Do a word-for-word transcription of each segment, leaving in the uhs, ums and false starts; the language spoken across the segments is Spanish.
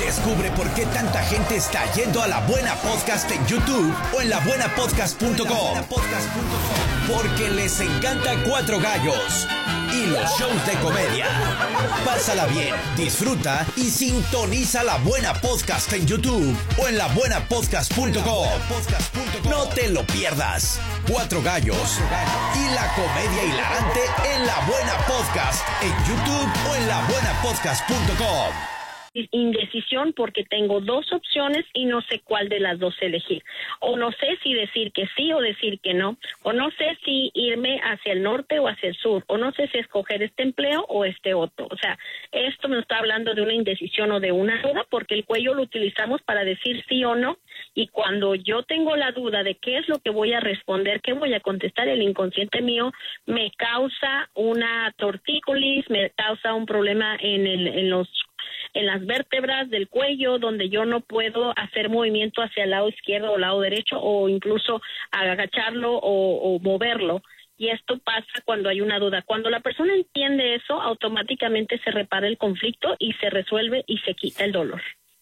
Descubre por qué tanta gente está yendo a La Buena Podcast en YouTube o en la buena podcast punto com. Porque les encanta Cuatro Gallos y los shows de comedia. Pásala bien, disfruta y sintoniza La Buena Podcast en YouTube o en la buena podcast punto com. No te lo pierdas. Cuatro Gallos y la comedia hilarante en La Buena Podcast en YouTube o en la buena podcast punto com. Indecisión porque tengo dos opciones y no sé cuál de las dos elegir. O no sé si decir que sí o decir que no. O no sé si irme hacia el norte o hacia el sur. O no sé si escoger este empleo o este otro. O sea, esto me está hablando de una indecisión o de una duda porque el cuello lo utilizamos para decir sí o no. Y cuando yo tengo la duda de qué es lo que voy a responder, qué voy a contestar, el inconsciente mío me causa una tortícolis, me causa un problema en, el, en los en las vértebras del cuello, donde yo no puedo hacer movimiento hacia el lado izquierdo o lado derecho, o incluso agacharlo o, o moverlo. Y esto pasa cuando hay una duda. Cuando la persona entiende eso, automáticamente se repara el conflicto y se resuelve y se quita el dolor.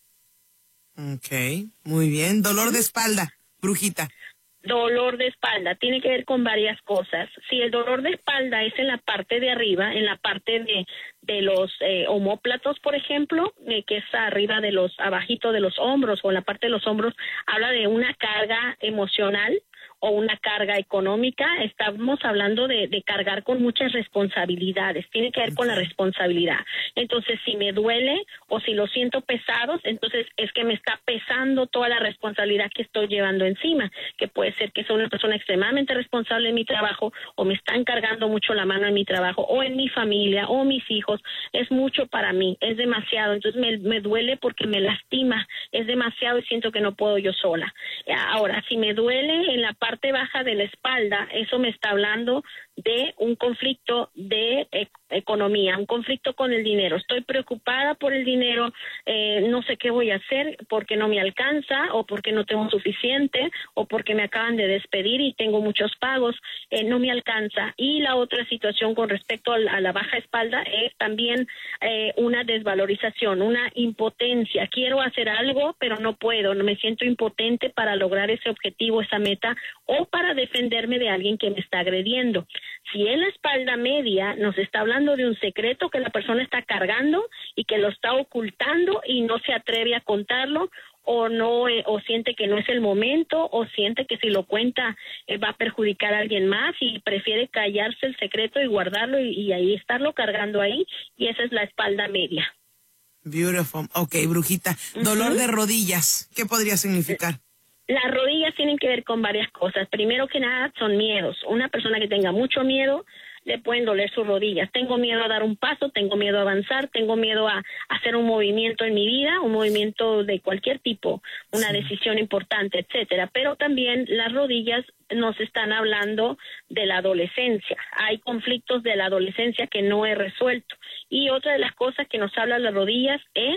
Ok, muy bien. Dolor de espalda, brujita. Dolor de espalda tiene que ver con varias cosas. Si el dolor de espalda es en la parte de arriba, en la parte de, de los eh, omóplatos, por ejemplo, eh, que es arriba de los, abajito de los hombros o en la parte de los hombros, habla de una carga emocional o una carga económica. Estamos hablando de, de cargar con muchas responsabilidades, tiene que ver con la responsabilidad. Entonces, si me duele o si lo siento pesados, entonces es que me está pesando toda la responsabilidad que estoy llevando encima, que puede ser que soy una persona extremadamente responsable en mi trabajo o me están cargando mucho la mano en mi trabajo o en mi familia o mis hijos. Es mucho para mí, es demasiado, entonces me, me duele porque me lastima, es demasiado y siento que no puedo yo sola. Ahora, si me duele en la parte parte baja de la espalda, eso me está hablando de un conflicto de e- economía, un conflicto con el dinero. Estoy preocupada por el dinero, eh, no sé qué voy a hacer porque no me alcanza o porque no tengo suficiente o porque me acaban de despedir y tengo muchos pagos, eh, no me alcanza. Y la otra situación con respecto a la, a la baja espalda es también eh, una desvalorización, una impotencia. Quiero hacer algo, pero no puedo, me siento impotente para lograr ese objetivo, esa meta o para defenderme de alguien que me está agrediendo. Si en la espalda media nos está hablando de un secreto que la persona está cargando y que lo está ocultando y no se atreve a contarlo, o no eh, o siente que no es el momento, o siente que si lo cuenta eh, va a perjudicar a alguien más y prefiere callarse el secreto y guardarlo y, y ahí estarlo cargando ahí, y esa es la espalda media. Beautiful. Ok, brujita. Uh-huh. Dolor de rodillas, ¿qué podría significar? Las rodillas tienen que ver con varias cosas. Primero que nada son miedos. Una persona que tenga mucho miedo le pueden doler sus rodillas. Tengo miedo a dar un paso, tengo miedo a avanzar, tengo miedo a hacer un movimiento en mi vida, un movimiento de cualquier tipo, una sí. decisión importante, etcétera. Pero también las rodillas nos están hablando de la adolescencia. Hay conflictos de la adolescencia que no he resuelto. Y otra de las cosas que nos habla las rodillas es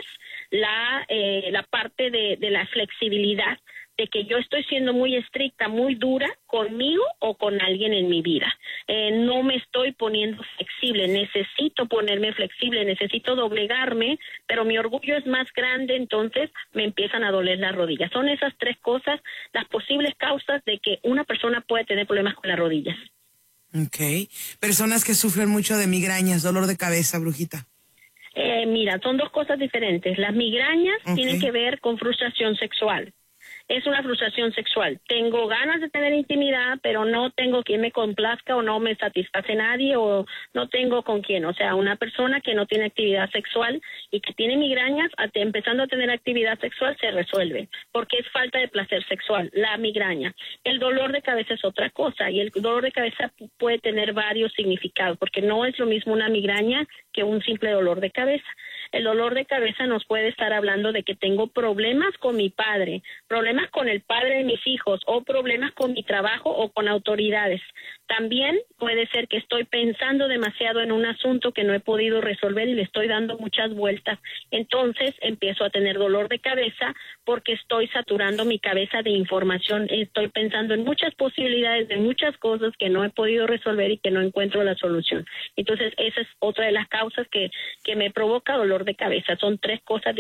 la, eh, la parte de, de la flexibilidad, de que yo estoy siendo muy estricta, muy dura conmigo o con alguien en mi vida. Eh, no me estoy poniendo flexible, necesito ponerme flexible, necesito doblegarme, pero mi orgullo es más grande, entonces me empiezan a doler las rodillas. Son esas tres cosas las posibles causas de que una persona puede tener problemas con las rodillas. Ok. Personas que sufren mucho de migrañas, dolor de cabeza, brujita. Eh, mira, son dos cosas diferentes. Las migrañas okay. tienen que ver con frustración sexual. Es una frustración sexual. Tengo ganas de tener intimidad, pero no tengo quien me complazca o no me satisface nadie o no tengo con quién. O sea, una persona que no tiene actividad sexual y que tiene migrañas, empezando a tener actividad sexual, se resuelve porque es falta de placer sexual, la migraña. El dolor de cabeza es otra cosa y el dolor de cabeza puede tener varios significados porque no es lo mismo una migraña que un simple dolor de cabeza. El dolor de cabeza nos puede estar hablando de que tengo problemas con mi padre, problemas con el padre de mis hijos o problemas con mi trabajo o con autoridades. También puede ser que estoy pensando demasiado en un asunto que no he podido resolver y le estoy dando muchas vueltas. Entonces empiezo a tener dolor de cabeza porque estoy saturando mi cabeza de información. Estoy pensando en muchas posibilidades de muchas cosas que no he podido resolver y que no encuentro la solución. Entonces esa es otra de las causas que, que me provoca dolor de cabeza. Son tres cosas